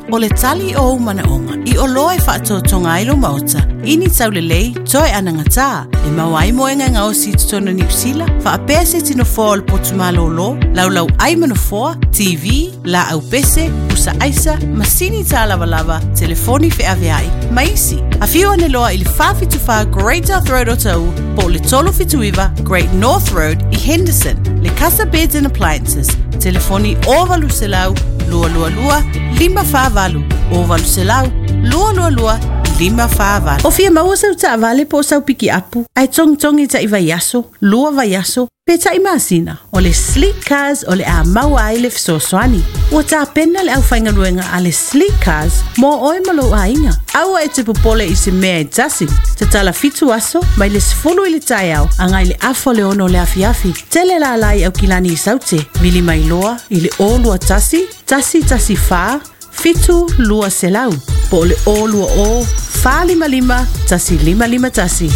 o le tali o umanaonga I o loa e whaatotonga ailo maota ini taulelei toe anangata e mawai moenga ngao si tutono New Zealand wha a pese tino fōa le potumalo lo lau aimano fōa TV la au pese usa aisa masini ta lava telefoni fe aviai maisi a fiu ane loa I le whawhituwha Great North Road o tau po le tolo fituiva Great North Road I Henderson le Casa Beds and Appliances telefoni ovalu selau lua 5 ovalu selau lua 5 o fia maua sau ta vale po sau piki apu ai tong ta iwa yaso lua va yaso pe ta imasina o le sleek cars o le a maua ai le fsoswani o ta pena le au fainga luenga a le sleek cars mo oi malo ainga au e te popole I se mea e tasi te tala fitu aso mai le sfulu I le tai au angai le afo le ono le afiafi tele la lai au kilani I saute vili mai loa I le olua tasi fa fitu lua selau po le olua o fa lima tasi lima tasi.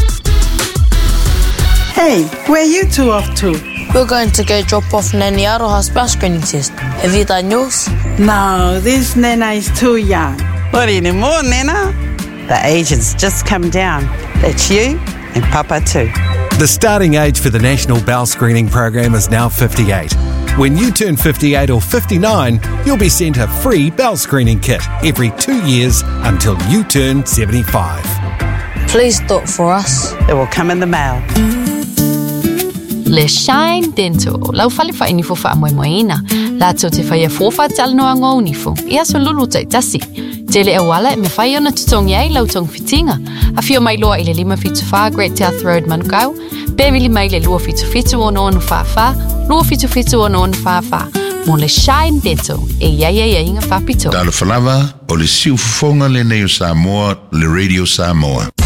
Hey, where you two off to? We're going to go drop off Nanny Aroha's bell screening test. Have you done yours? No, this Nana is too young. What anymore, Nana? The agent's just come down. That's you and Papa too. The starting age for the National Bowel Screening Program is now 58. When you turn 58 or 59, you'll be sent a free bowel screening kit every 2 years until you turn 75. Please do it for us. It will come in the mail. Le Shine Dental. Lau fale fa inifo fa moina. La to te fa ia fofa tal no ngo unifo. Ia so lulu tai tasi. Tele e wala me fa ona tutongi ai lau tong fitinga. A fio mai loa I le 5 fitu fa Great North Road Manukau. Bevili mai le lua fitu ono fa. Lua fitu ono fa. Mo le Shine Dental. E ia inga fa pito. Dalo falava o le siu fonga le neo Samoa, le Radio Samoa.